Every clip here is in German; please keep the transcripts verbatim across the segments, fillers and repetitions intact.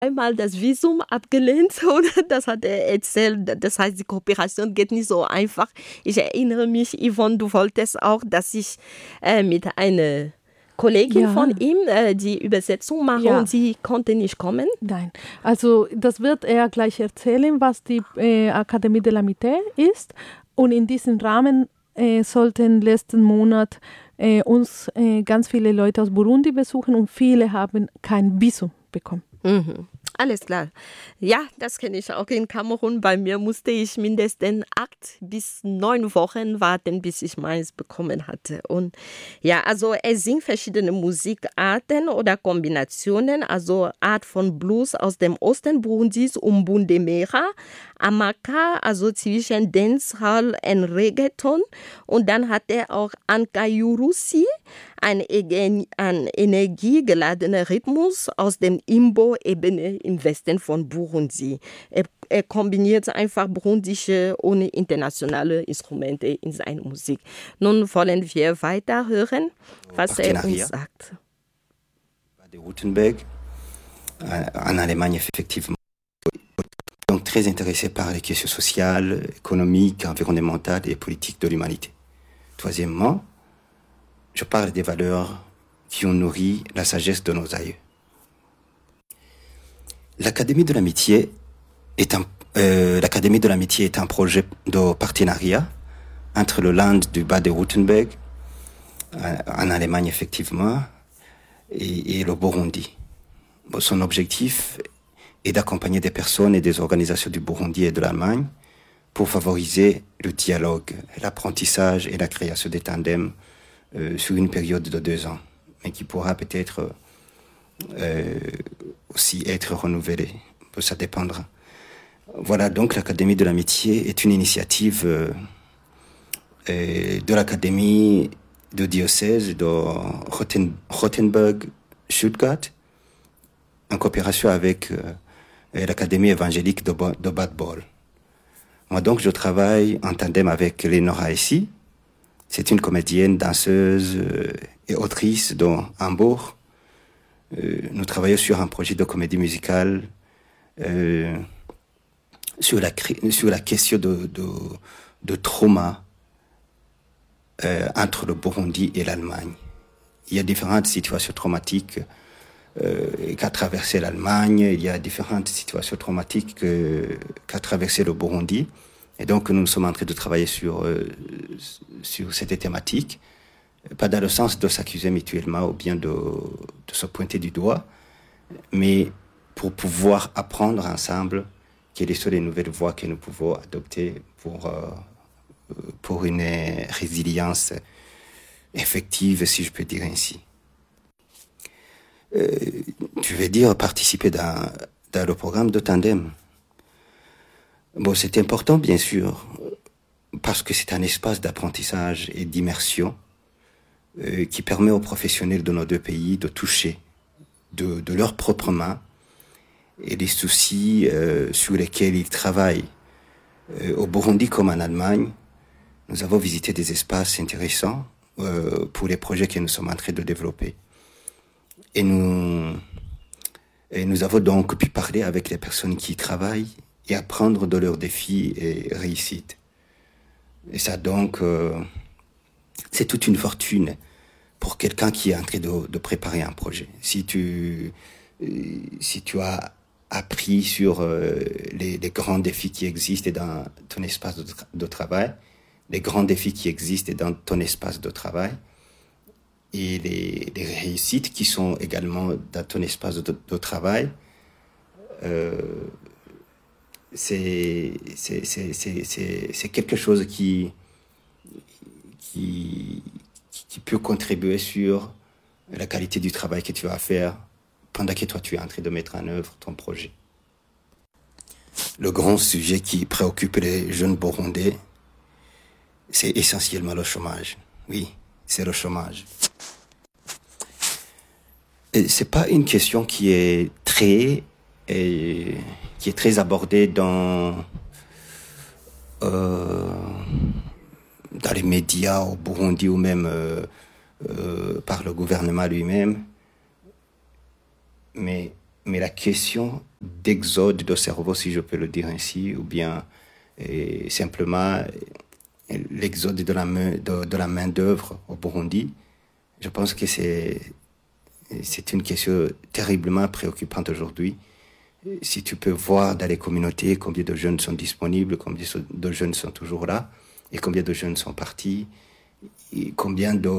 einmal das Visum abgelehnt, oder? Das hat er erzählt. Das heißt, die Kooperation geht nicht so einfach. Ich erinnere mich, Yvonne, du wolltest auch, dass ich äh, mit einer Kollegin Ja. von ihm äh, die Übersetzung mache Ja. und sie konnte nicht kommen. Nein, also das wird er gleich erzählen, was die äh, Akademie de l'Amitié ist. Und in diesem Rahmen äh, sollten letzten Monat äh, uns äh, ganz viele Leute aus Burundi besuchen und viele haben kein Visum bekommen. Mhm. Alles klar. Ja, das kenne ich auch in Kamerun. Bei mir musste ich mindestens acht bis neun Wochen warten, bis ich meins bekommen hatte. Und ja, also er singt verschiedene Musikarten oder Kombinationen, also Art von Blues aus dem Osten Burundis, Umbundemera, Amaka, also zwischen Dancehall und Reggaeton. Und dann hat er auch Ankayurusi, ein, ein energiegeladener Rhythmus aus dem Imbo-Ebene im Westen von Burundi. Er, er kombiniert einfach burundische ohne internationale Instrumente in seiner Musik. Nun wollen wir weiter hören, was er uns sagt. De Rutenberg, en Allemagne effectivement. Donc très intéressé par les questions sociales, économiques, environnementales et politiques de l'humanité. Troisièmement, je parle des valeurs qui ont nourri la sagesse de nos aïeux. L'Académie de l'Amitié est un, euh, l'Académie de l'Amitié est un projet de partenariat entre le Land du Bade-Württemberg, en Allemagne effectivement, et, et le Burundi. Son objectif est d'accompagner des personnes et des organisations du Burundi et de l'Allemagne pour favoriser le dialogue, l'apprentissage et la création des tandems euh, sur une période de deux ans, mais qui pourra peut-être euh, aussi être renouvelé. Ça dépendra. Voilà, donc l'Académie de l'Amitié est une initiative euh, euh, de l'Académie de diocèse de Roten, Rothenburg-Stuttgart, en coopération avec euh, l'Académie évangélique de, de Bad Bol. Moi donc je travaille en tandem avec Lénora Essi. C'est une comédienne, danseuse euh, et autrice de Hambourg. Euh, nous travaillons sur un projet de comédie musicale euh, sur, la, sur la question de, de, de trauma euh, entre le Burundi et l'Allemagne. Il y a différentes situations traumatiques euh, qu'a traversé l'Allemagne, il y a différentes situations traumatiques que, qu'a traversé le Burundi. Et donc nous sommes en train de travailler sur, euh, sur cette thématique, pas dans le sens de s'accuser mutuellement ou bien de, de se pointer du doigt, mais pour pouvoir apprendre ensemble quelles sont les nouvelles voies que nous pouvons adopter pour, euh, pour une résilience effective, si je peux dire ainsi. Euh, tu veux dire participer dans, dans le programme de tandem. Bon, c'est important, bien sûr, parce que c'est un espace d'apprentissage et d'immersion euh, qui permet aux professionnels de nos deux pays de toucher de, de leurs propres mains et les soucis euh, sur lesquels ils travaillent. Euh, au Burundi comme en Allemagne, nous avons visité des espaces intéressants euh, pour les projets que nous sommes en train de développer. Et nous, et nous avons donc pu parler avec les personnes qui y travaillent et apprendre de leurs défis et réussites. Et ça donc, euh, c'est toute une fortune pour quelqu'un qui est en train de, de préparer un projet. Si tu, euh, si tu as appris sur euh, les, les grands défis qui existent dans ton espace de, tra- de travail, les grands défis qui existent dans ton espace de travail, et les, les réussites qui sont également dans ton espace de, de travail, euh, c'est, c'est, c'est, c'est, c'est, c'est quelque chose qui, qui, qui peut contribuer sur la qualité du travail que tu vas faire pendant que toi tu es en train de mettre en œuvre ton projet. Le grand sujet qui préoccupe les jeunes Burundais, c'est essentiellement le chômage. Oui, c'est le chômage. Et c'est pas une question qui est très, et, qui est très abordée dans, euh, dans les médias au Burundi ou même euh, euh, par le gouvernement lui-même. Mais, mais la question d'exode de cerveau, si je peux le dire ainsi, ou bien et simplement l'exode de la main, de, de la main d'œuvre au Burundi. Je pense que c'est, c'est une question terriblement préoccupante aujourd'hui. Si tu peux voir dans les communautés combien de jeunes sont disponibles, combien de jeunes sont toujours là, et combien de jeunes sont partis, et combien de,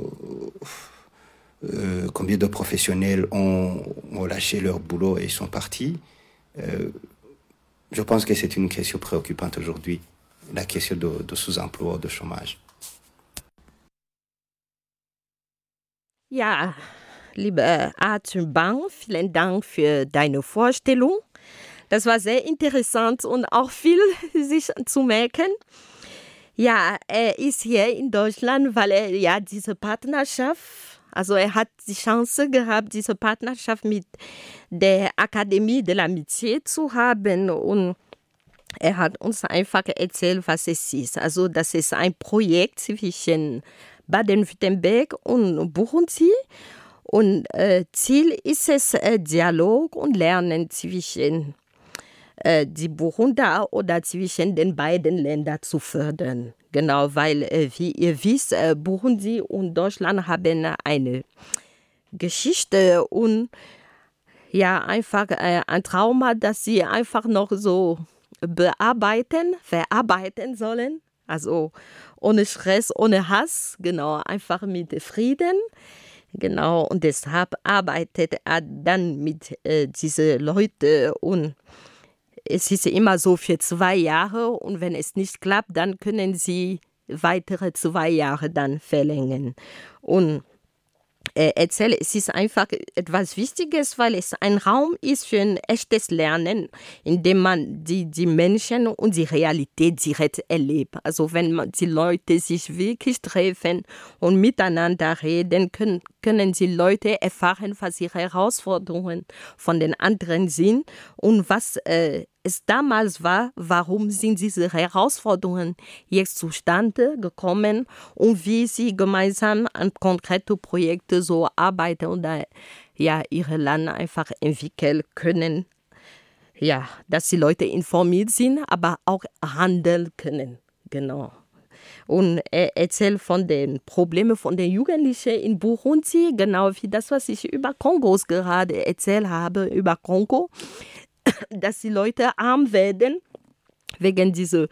euh, combien de professionnels ont, ont lâché leur boulot et sont partis. Euh, je pense que c'est une question préoccupante aujourd'hui, la question de, de sous-emploi, de chômage. Ja, liebe Atembank, vielen Dank für deine Vorstellung. Das war sehr interessant und auch viel sich zu merken. Ja, er ist hier in Deutschland, weil er ja diese Partnerschaft, also er hat die Chance gehabt, diese Partnerschaft mit der Akademie de l'Amitié zu haben und er hat uns einfach erzählt, was es ist. Also das ist ein Projekt zwischen Baden-Württemberg und Burundi. Und äh, Ziel ist es, äh, Dialog und Lernen zwischen äh, die Burunder oder zwischen den beiden Ländern zu fördern. Genau, weil, äh, wie ihr wisst, äh, Burundi und Deutschland haben eine Geschichte und ja, einfach äh, ein Trauma, das sie einfach noch so bearbeiten, verarbeiten sollen. Also ohne Stress, ohne Hass, genau, einfach mit Frieden. Genau, und deshalb arbeitet er dann mit äh, diesen Leuten und es ist immer so für zwei Jahre und wenn es nicht klappt, dann können sie weitere zwei Jahre dann verlängern. Und äh, erzähle, es ist einfach etwas Wichtiges, weil es ein Raum ist für ein echtes Lernen, in dem man die, die Menschen und die Realität direkt erlebt. Also wenn man, die Leute sich wirklich treffen und miteinander reden, können, können die Leute erfahren, was ihre Herausforderungen von den anderen sind und was äh, es damals war, warum sind diese Herausforderungen jetzt zustande gekommen und wie sie gemeinsam an konkrete Projekte so arbeiten und ja, ihre Land einfach entwickeln können. Ja, dass die Leute informiert sind, aber auch handeln können. Genau. Und er erzählt von den Problemen von den Jugendlichen in Burundi, genau wie das, was ich über Kongos gerade erzählt habe, über Kongo. Dass die Leute arm werden wegen dieser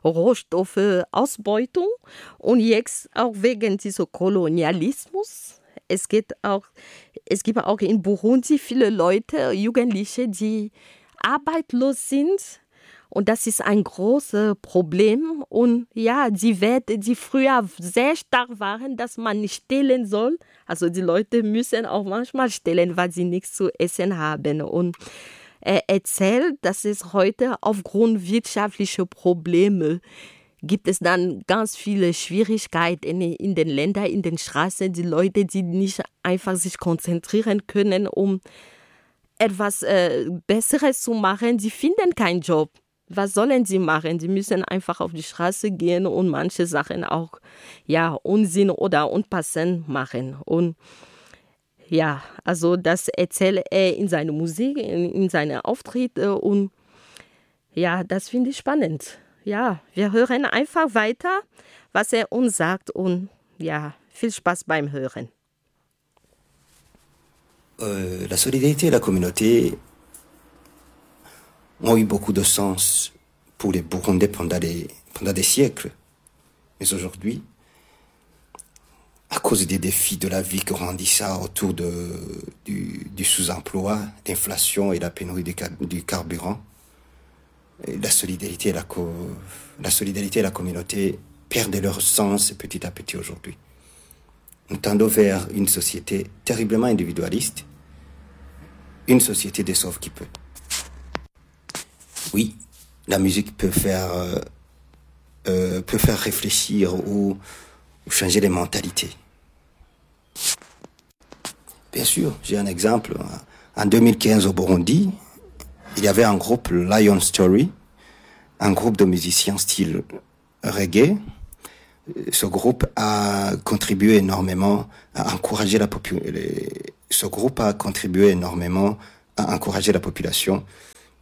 Rohstoffausbeutung und jetzt auch wegen dieser Kolonialismus. Es gibt auch, es gibt auch in Burundi viele Leute, Jugendliche, die arbeitslos sind. Und das ist ein großes Problem. Und ja, die Werte, die früher sehr stark waren, dass man nicht stehlen soll. Also die Leute müssen auch manchmal stehlen, weil sie nichts zu essen haben. Und er erzählt, dass es heute aufgrund wirtschaftlicher Probleme gibt es dann ganz viele Schwierigkeiten in, in den Ländern, in den Straßen, die Leute, die nicht einfach sich konzentrieren können, um etwas äh, Besseres zu machen, die finden keinen Job. Was sollen sie machen? Sie müssen einfach auf die Straße gehen und manche Sachen auch ja, Unsinn oder unpassend machen. Und ja, also das erzählt er in seiner Musik, in, in seinen Auftritten und ja, das finde ich spannend. Ja, wir hören einfach weiter, was er uns sagt und ja, viel Spaß beim Hören. Euh, la solidarité et la communauté ont eu beaucoup de sens pour les Burundais pendant des, pendant des siècles. Mais aujourd'hui, à cause des défis de la vie grandissant autour de, du, du sous-emploi, l'inflation et la pénurie du, du carburant, et la, solidarité et la, co, la solidarité et la communauté perdent leur sens petit à petit aujourd'hui. Nous tendons vers une société terriblement individualiste, une société des sauves qui peut. Oui, la musique peut faire, euh, euh, peut faire réfléchir ou, ou changer les mentalités. Bien sûr, j'ai un exemple. En deux mille quinze au Burundi, il y avait un groupe Lion Story, un groupe de musiciens style reggae. Ce groupe a contribué énormément à encourager la population. Ce groupe a contribué énormément à encourager la population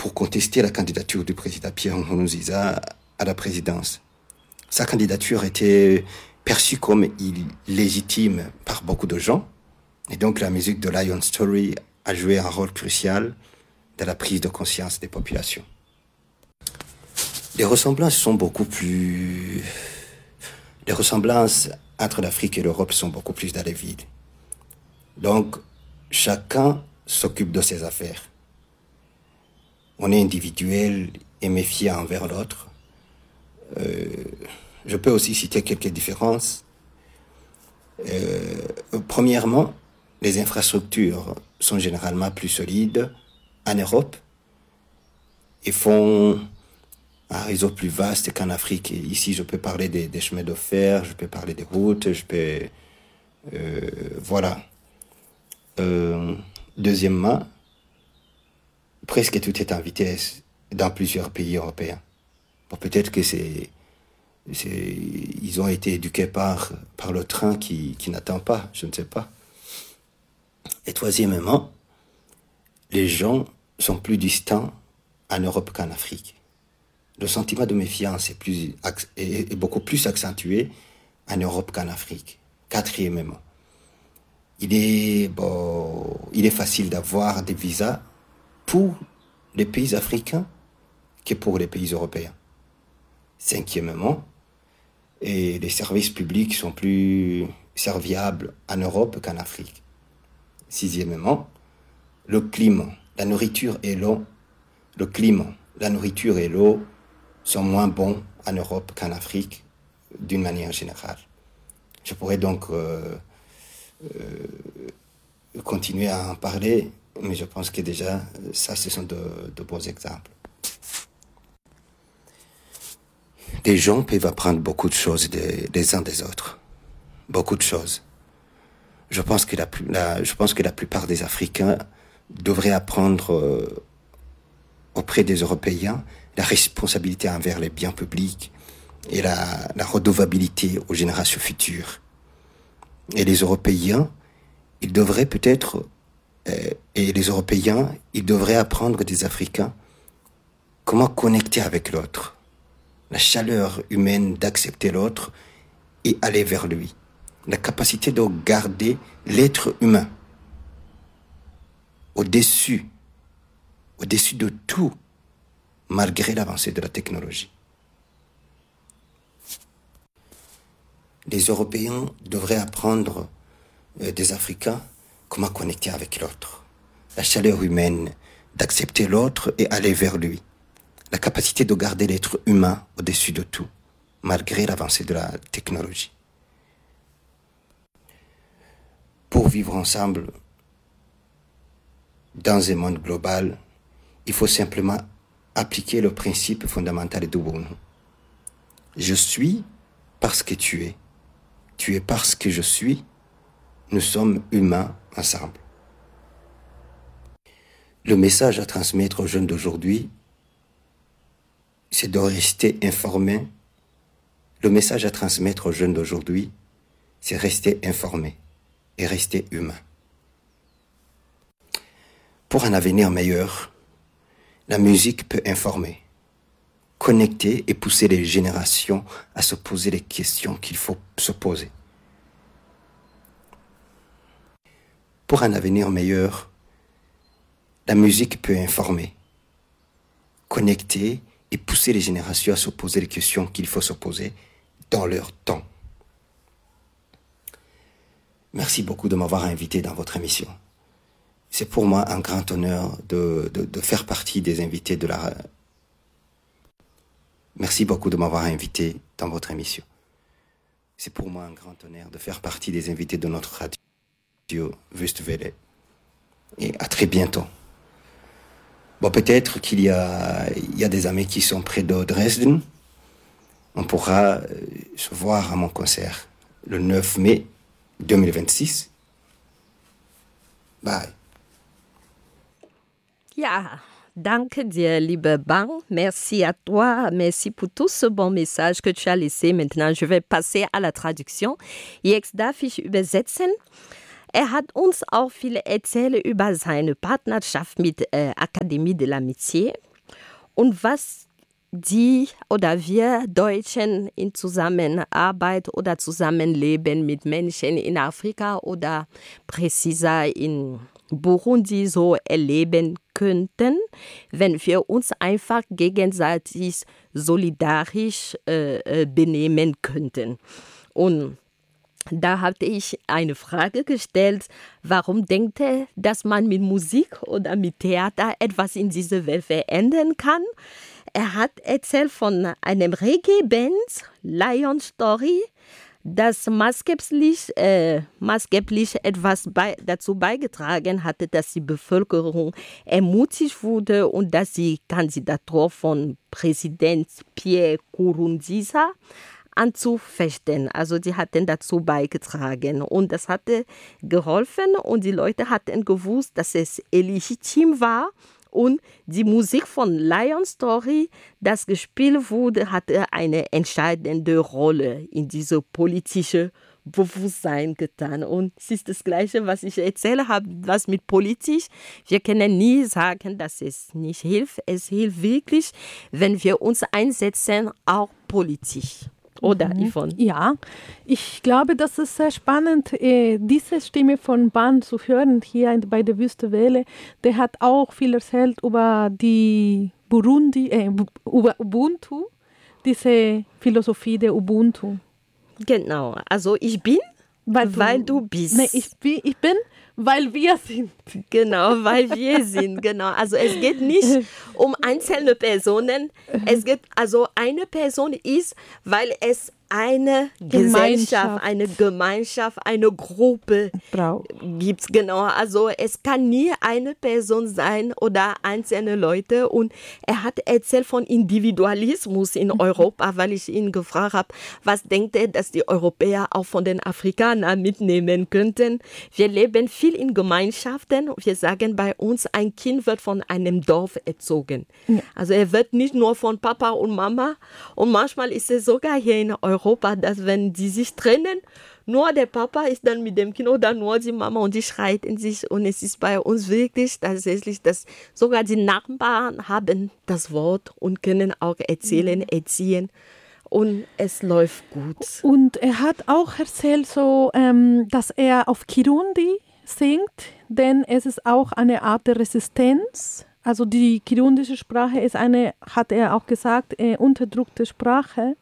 pour contester la candidature du président Pierre Nkurunziza à la présidence. Sa candidature était perçue comme illégitime par beaucoup de gens. Et donc la musique de Lion Story a joué un rôle crucial dans la prise de conscience des populations. Les ressemblances sont beaucoup plus... Les ressemblances entre l'Afrique et l'Europe sont beaucoup plus dans les villes. Donc, chacun s'occupe de ses affaires. On est individuel et méfiant envers l'autre. Euh, je peux aussi citer quelques différences. Euh, premièrement, les infrastructures sont généralement plus solides en Europe et font un réseau plus vaste qu'en Afrique. Et ici, je peux parler des, des chemins de fer, je peux parler des routes, je peux... Euh, voilà. Euh, deuxièmement, presque tout est en vitesse dans plusieurs pays européens. Bon, peut-être que c'est, c'est, ils ont été éduqués par, par le train qui, qui n'attend pas, je ne sais pas. Et troisièmement, les gens sont plus distants en Europe qu'en Afrique. Le sentiment de méfiance est, plus, est, est beaucoup plus accentué en Europe qu'en Afrique. Quatrièmement, il est, bon, il est facile d'avoir des visas pour les pays africains que pour les pays européens. Cinquièmement, et les services publics sont plus serviables en Europe qu'en Afrique. Sixièmement, le climat, la nourriture et l'eau, le climat, la nourriture et l'eau sont moins bons en Europe qu'en Afrique, d'une manière générale. Je pourrais donc euh, euh, continuer à en parler, mais je pense que déjà, ça, ce sont de, de bons exemples. Les gens peuvent apprendre beaucoup de choses des, des uns des autres. Beaucoup de choses. Je pense que la, la, je pense que la plupart des Africains devraient apprendre euh, auprès des Européens la responsabilité envers les biens publics et la, la redevabilité aux générations futures. Et les Européens, ils devraient peut-être, euh, et les Européens, ils devraient apprendre des Africains comment connecter avec l'autre, la chaleur humaine d'accepter l'autre et aller vers lui, la capacité de garder l'être humain au-dessus, au-dessus de tout, malgré l'avancée de la technologie. Les Européens devraient apprendre euh, des Africains comment connecter avec l'autre, la chaleur humaine d'accepter l'autre et aller vers lui, la capacité de garder l'être humain au-dessus de tout, malgré l'avancée de la technologie. Pour vivre ensemble dans un monde global, il faut simplement appliquer le principe fondamental d'Ubuntu. Je suis parce que tu es. Tu es parce que je suis. Nous sommes humains ensemble. Le message à transmettre aux jeunes d'aujourd'hui, c'est de rester informés. Le message à transmettre aux jeunes d'aujourd'hui, c'est rester informés et rester humains. Pour un avenir meilleur, la musique peut informer, connecter et pousser les générations à se poser les questions qu'il faut se poser. Pour un avenir meilleur, la musique peut informer, connecter et pousser les générations à se poser les questions qu'il faut se poser dans leur temps. Merci beaucoup de m'avoir invité dans votre émission. C'est pour moi un grand honneur de, de, de faire partie des invités de la... Merci beaucoup de m'avoir invité dans votre émission. C'est pour moi un grand honneur de faire partie des invités de notre radio Wüstwelle. Et à très bientôt. Bon, peut-être qu'il y a, il y a des amis qui sont près de Dresden. On pourra se voir à mon concert le neuf mai deux mille vingt-six. Bye. Ja, danke dir, liebe Bang. Merci à toi. Merci pour tout ce bon message que tu as laissé. Maintenant, je vais passer à la traduction. Jetzt darf ich übersetzen. Er hat uns auch viel erzählt über seine Partnerschaft mit äh, Akademie de l'Amitié. und was die oder wir Deutschen in Zusammenarbeit oder Zusammenleben mit Menschen in Afrika oder präziser in Burundi so erleben könnten, wenn wir uns einfach gegenseitig solidarisch äh, benehmen könnten. Und da hatte ich eine Frage gestellt, warum denkt er, dass man mit Musik oder mit Theater etwas in dieser Welt verändern kann? Er hat erzählt von einem Reggae-Band, Lion Story, das maßgeblich, äh, maßgeblich etwas bei, dazu beigetragen hatte, dass die Bevölkerung ermutigt wurde und dass die Kandidatur von Präsident Pierre Nkurunziza anzufechten. Also die hatten dazu beigetragen und das hatte geholfen und die Leute hatten gewusst, dass es illegitim war. Und die Musik von Lion Story, das gespielt wurde, hatte eine entscheidende Rolle in diesem politischen Bewusstsein getan. Und es ist das Gleiche, was ich erzähle habe, was mit politisch. Wir können nie sagen, dass es nicht hilft. Es hilft wirklich, wenn wir uns einsetzen, auch politisch. Oder, mhm. Yvonne? Ja, ich glaube, das ist sehr spannend, äh, diese Stimme von Ban zu hören hier bei der Wüste Welle. Der hat auch viel erzählt über die Burundi, äh, über Ubuntu, diese Philosophie der Ubuntu. Genau, also ich bin, weil du, weil du bist. Nee, ich bin, ich bin, weil wir sind. Genau, weil wir sind, genau. Also es geht nicht um einzelne Personen. Es geht, also eine Person ist, weil es eine Gesellschaft, eine Gemeinschaft, eine Gruppe gibt. Genau, also es kann nie eine Person sein oder einzelne Leute. Und er hat erzählt von Individualismus in Europa, weil ich ihn gefragt habe, was denkt er, dass die Europäer auch von den Afrikanern mitnehmen könnten. Wir leben viel in Gemeinschaften. Wir sagen bei uns, ein Kind wird von einem Dorf erzogen. Ja. Also er wird nicht nur von Papa und Mama. Und manchmal ist es sogar hier in Europa, Europa, dass wenn die sich trennen, nur der Papa ist dann mit dem Kind oder nur die Mama und die streiten sich. Und es ist bei uns wirklich tatsächlich, dass sogar die Nachbarn haben das Wort und können auch erzählen, erziehen. Und es läuft gut. Und er hat auch erzählt, so, ähm, dass er auf Kirundi singt, denn es ist auch eine Art der Resistenz. Also die kirundische Sprache ist eine, hat er auch gesagt, äh, unterdrückte Sprache.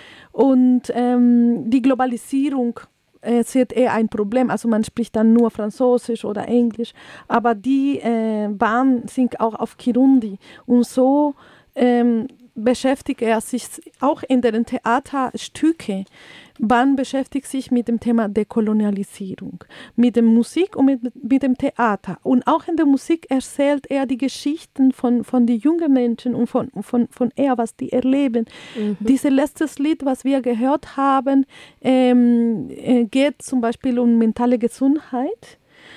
Und ähm, die Globalisierung äh, wird eher ein Problem. Also man spricht dann nur Französisch oder Englisch. Aber die äh, Ban singt auch auf Kirundi. Und so ähm, beschäftigt er sich auch in den Theaterstücken. Ban beschäftigt sich mit dem Thema Dekolonialisierung, mit der Musik und mit, mit dem Theater. Und auch in der Musik erzählt er die Geschichten von, von den jungen Menschen und von, von, von er, was die erleben. Mhm. Dieses letzte Lied, was wir gehört haben, ähm, geht zum Beispiel um mentale Gesundheit.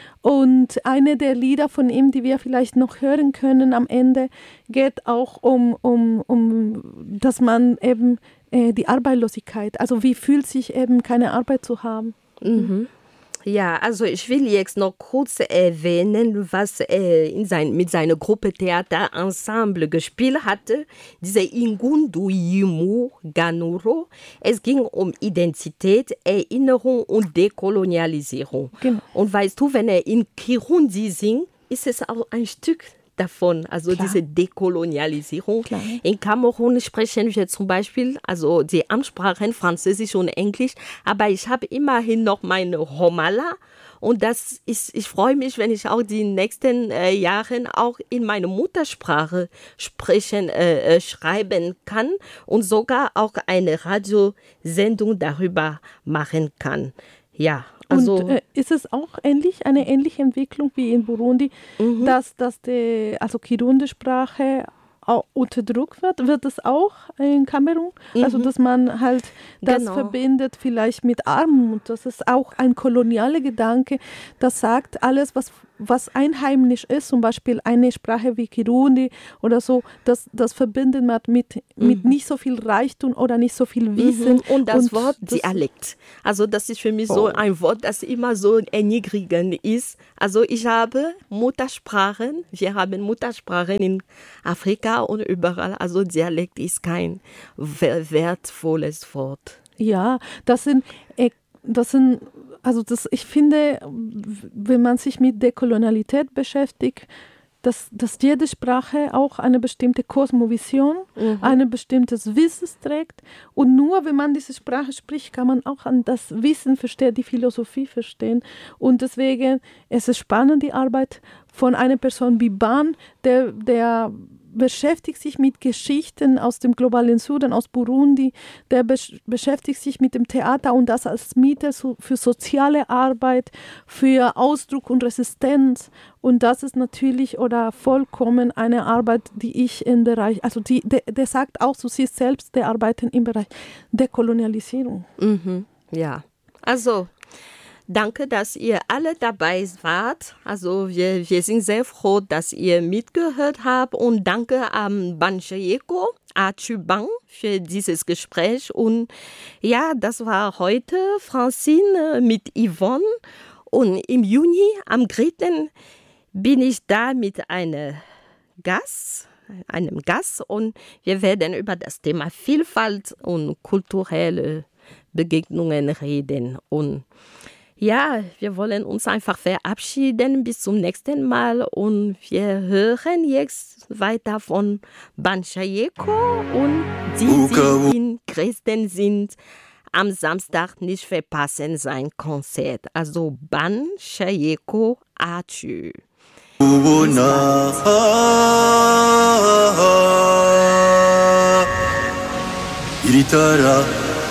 Und eine der Lieder von ihm, die wir vielleicht noch hören können am Ende, geht auch um, um, um dass man eben äh, die Arbeitslosigkeit, also wie fühlt sich eben keine Arbeit zu haben. Mhm. Ja, also ich will jetzt noch kurz erwähnen, was er in sein, mit seiner Gruppe Theater Ensemble gespielt hatte, diese Ingundu Yimu Ganuro. Es ging um Identität, Erinnerung und Dekolonialisierung. Genau. Und weißt du, wenn er in Kirundi singt, ist es auch ein Stück davon, also Klar. diese Dekolonialisierung. Klar. In Kamerun sprechen wir zum Beispiel, also die Amtssprachen Französisch und Englisch, aber ich habe immerhin noch meine Homala und das ist, ich freue mich, wenn ich auch die nächsten äh, Jahren auch in meiner Muttersprache sprechen, äh, äh, schreiben kann und sogar auch eine Radiosendung darüber machen kann. Ja. Also, und äh, ist es auch ähnlich, eine ähnliche Entwicklung wie in Burundi, mhm. dass, dass die also Kirundi-Sprache auch unterdrückt wird? Wird es auch in Kamerun? Mhm. Also, dass man halt das genau. verbindet vielleicht mit Armut. Das ist auch ein kolonialer Gedanke, das sagt, alles, was, was einheimisch ist, zum Beispiel eine Sprache wie Kirundi oder so, das, das verbindet man mit, mit mhm. nicht so viel Reichtum oder nicht so viel Wissen. Mhm. Und das und Wort das Dialekt. Also das ist für mich oh. so ein Wort, das immer so erniedrigend ist. Also ich habe Muttersprachen, wir haben Muttersprachen in Afrika und überall. Also Dialekt ist kein wertvolles Wort. Ja, das sind, das sind, also das, ich finde, wenn man sich mit Dekolonialität beschäftigt, dass, dass jede Sprache auch eine bestimmte Kosmovision, mhm. ein bestimmtes Wissen trägt. Und nur wenn man diese Sprache spricht, kann man auch an das Wissen verstehen, die Philosophie verstehen. Und deswegen ist es spannend, die Arbeit von einer Person wie Ban, der, der beschäftigt sich mit Geschichten aus dem globalen Süden, aus Burundi, der besch- beschäftigt sich mit dem Theater und das als Mittel so für soziale Arbeit, für Ausdruck und Resistenz. Und das ist natürlich oder vollkommen eine Arbeit, die ich im Bereich, also die, der, der sagt auch zu sich selbst, der arbeitet im Bereich Dekolonialisierung. Mhm. Ja, also danke, dass ihr alle dabei wart. Also wir, wir sind sehr froh, dass ihr mitgehört habt und danke an Banchayeko Achubang für dieses Gespräch. Und ja, das war heute Francine mit Yvonne und im Juni, am dritten bin ich da mit einem Gast, einem Gast und wir werden über das Thema Vielfalt und kulturelle Begegnungen reden. Und ja, wir wollen uns einfach verabschieden. Bis zum nächsten Mal. Und wir hören jetzt weiter von Banchayeko und die, die in Dresden sind, am Samstag nicht verpassen sein Konzert. Also Banchayeko Achu. Iritara